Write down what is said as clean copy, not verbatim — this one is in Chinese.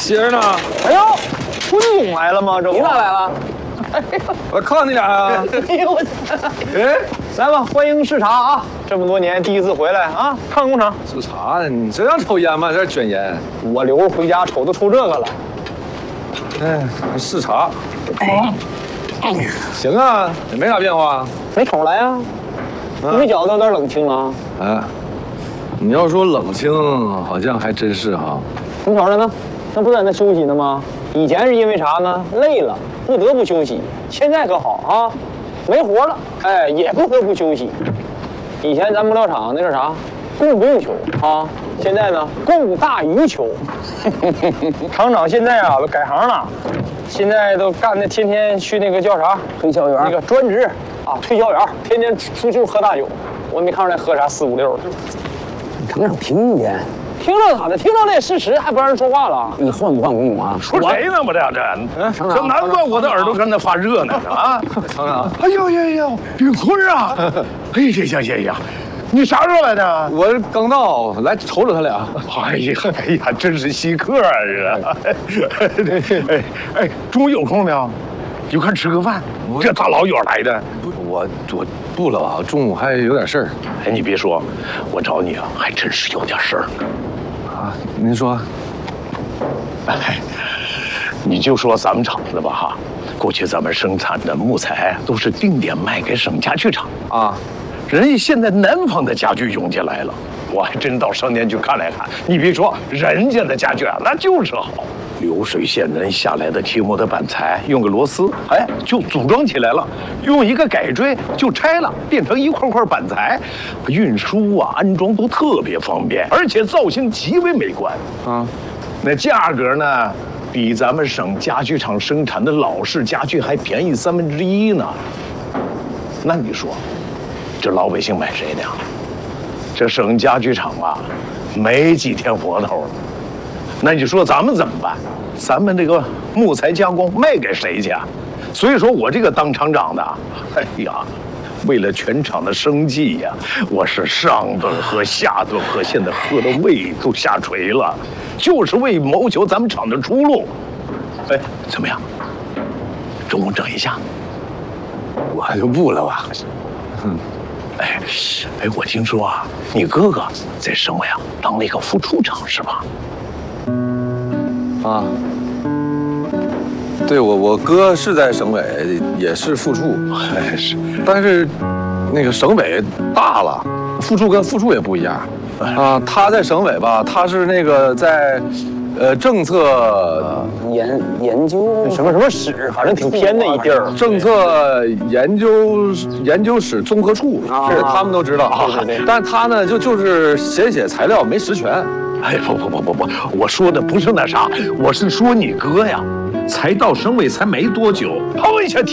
媳妇呢？ 哎呦，春总来了吗？这你咋来了？ 我看你俩呀。 哎呦我，哎，来吧，欢迎视察啊！这么多年第一次回来啊，看工厂。 视察？你这样抽烟吗？这卷烟。 我留着回家瞅都抽这个了。 哎，视察。行啊，也没啥变化。 没瞅来呀？你没觉得有点冷清了？ 哎，你要说冷清，好像还真是哈。 你瞅着呢，那不在那休息呢吗？以前是因为啥呢？累了，不得不休息。现在可好啊，没活了，哎，也不得不休息。以前咱木料厂那是啥，供不应求啊。现在呢，供大于求。厂长现在啊，都改行了，现在都干的天天去那个叫啥推销员， 那个专职啊，推销员，天天出去喝大酒。我没看出来喝啥4、5、6的。 厂长听见。 听着咋的？听着那事实还不让人说话了？ 你换不换公公啊？ 说谁呢？我这这难怪我的耳朵跟那发热呢啊！ 厂长， 哎呦呦呦，炳坤啊！哎呀，你啥时候来的？ 我刚到，来瞅瞅他俩。 哎呀，真是稀客啊！哎，中午有空没有？一块吃个饭。这大老远来的。 我不了啊，中午还有点事儿。 哎，你别说，我找你啊，还真是有点事儿。 啊，您说。 哎，你就说咱们厂子吧哈，过去咱们生产的木材都是定点卖给省家具厂啊， 人家现在南方的家具涌进来了，我还真到商店去看了看。你别说，人家的家具啊，那就是好。流水线人下来的贴膜的板材，用个螺丝，哎，就组装起来了；用一个改锥就拆了，变成一块块板材。运输啊、安装都特别方便，而且造型极为美观啊。那价格呢，比咱们省家具厂生产的老式家具还便宜1/3呢。那你说，这老百姓买谁的呀？这省家具厂啊，没几天活头了。那你说咱们怎么办？咱们这个木材加工卖给谁去啊？所以说我这个当厂长的，哎呀，为了全厂的生计呀，我是上顿喝下顿喝，现在喝的胃都下垂了，就是为谋求咱们厂的出路。哎，怎么样？中午整一下？ 我就不了吧。 哎，我听说啊，你哥哥在省委啊当那个副处长是吧？ 啊，对，我哥是在省委，也是副处， 是， 但是那个省委大了，副处跟副处也不一样啊。他在省委吧，他是那个在政策研究什么室，反正挺偏的一地儿。 政策研究室综合处，是他们都知道。对，但是他呢，就是写材料，没实权。 哎，不，我说的不是那啥，我是说你哥呀，才到省委才没多久，砰一下